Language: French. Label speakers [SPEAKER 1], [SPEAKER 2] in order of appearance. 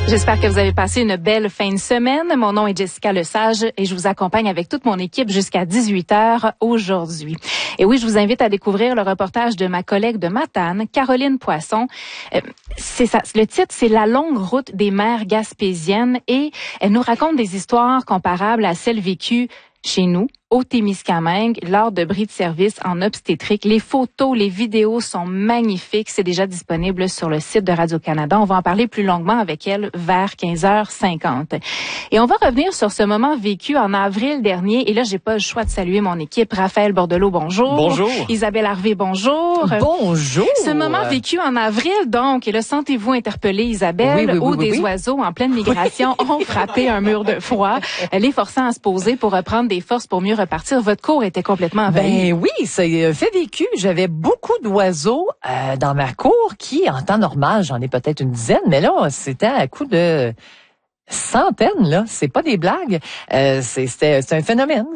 [SPEAKER 1] J'espère que vous avez passé une belle fin de semaine. Mon nom est Jessica Lesage et je vous accompagne avec toute mon équipe jusqu'à 18h aujourd'hui. Et oui, je vous invite à découvrir le reportage de ma collègue de Matane, Caroline Poisson. C'est ça, le titre, c'est La longue route des mères gaspésiennes et elle nous raconte des histoires comparables à celles vécues chez nous, au Témiscamingue, lors de bris de service en obstétrique. Les photos, les vidéos sont magnifiques. C'est déjà disponible sur le site de Radio-Canada. On va en parler plus longuement avec elle vers 15h50. Et on va revenir sur ce moment vécu en avril dernier. Et là, j'ai pas le choix de saluer mon équipe. Raphaël Bordelot, bonjour.
[SPEAKER 2] Bonjour.
[SPEAKER 1] Isabelle Harvey, bonjour.
[SPEAKER 3] Bonjour.
[SPEAKER 1] Ce moment vécu en avril, donc, et là, sentez-vous interpellée, Isabelle, où des oiseaux en pleine migration ont frappé un mur de froid, les forçant à se poser pour reprendre des forces pour mieux repartir. Votre cour était complètement envahi.
[SPEAKER 3] Ben oui, c'est fait vécu. J'avais beaucoup d'oiseaux dans ma cour qui, en temps normal, j'en ai peut-être une dizaine, mais là, c'était à coup de centaines, là. C'est pas des blagues. C'est un phénomène.